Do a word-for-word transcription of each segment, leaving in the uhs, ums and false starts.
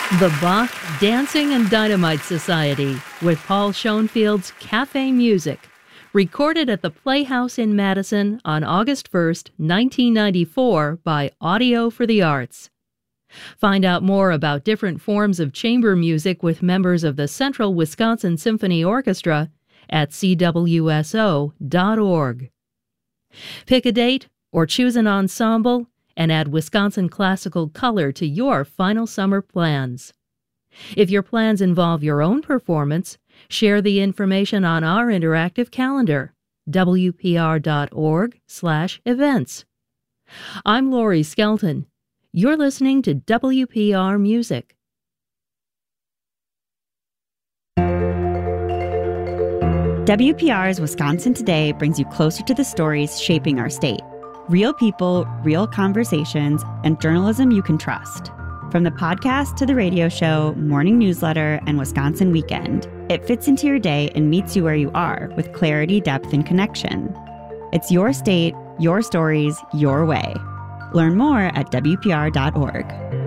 The Bach Dancing and Dynamite Society with Paul Schoenfield's Cafe Music, recorded at the Playhouse in Madison on August first, nineteen ninety-four by Audio for the Arts. Find out more about different forms of chamber music with members of the Central Wisconsin Symphony Orchestra at c w s o dot org. Pick a date or choose an ensemble and add Wisconsin classical color to your final summer plans. If your plans involve your own performance, share the information on our interactive calendar, w p r dot org slash events. I'm Lori Skelton. You're listening to W P R Music. W P R's Wisconsin Today brings you closer to the stories shaping our state. Real people, real conversations, and journalism you can trust. From the podcast to the radio show, morning newsletter, and Wisconsin Weekend, it fits into your day and meets you where you are with clarity, depth, and connection. It's your state, your stories, your way. Learn more at w p r dot org.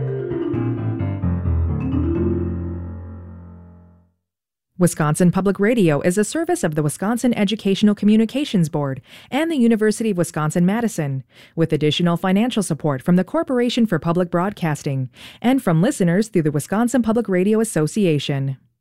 Wisconsin Public Radio is a service of the Wisconsin Educational Communications Board and the University of Wisconsin-Madison, with additional financial support from the Corporation for Public Broadcasting and from listeners through the Wisconsin Public Radio Association.